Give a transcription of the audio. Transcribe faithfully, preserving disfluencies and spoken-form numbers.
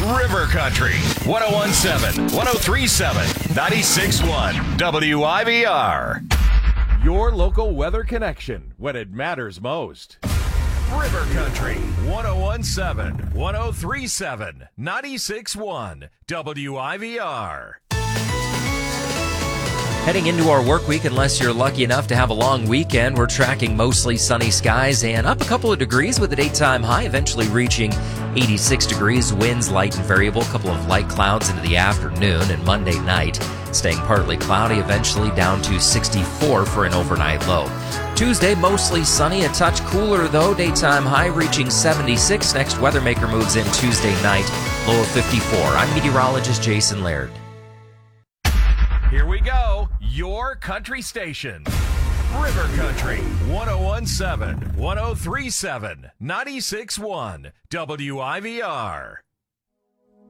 River Country, one oh one seven, one oh three seven, ninety-six one, W I V R. Your local weather connection when it matters most. River Country, one oh one seven, one oh three seven, ninety-six one, W I V R. Heading into our work week, unless you're lucky enough to have a long weekend, we're tracking mostly sunny skies and up a couple of degrees with a daytime high eventually reaching eighty-six degrees. Winds light and variable, a couple of light clouds into the afternoon, and Monday night staying partly cloudy, eventually down to sixty-four for an overnight low. Tuesday, mostly sunny, a touch cooler though, daytime high reaching seventy-six. Next weathermaker moves in Tuesday night, low of fifty-four. I'm meteorologist Jason Laird. Here we go, your country station. River Country, one oh one seven, one oh three seven, ninety-six one, W I V R.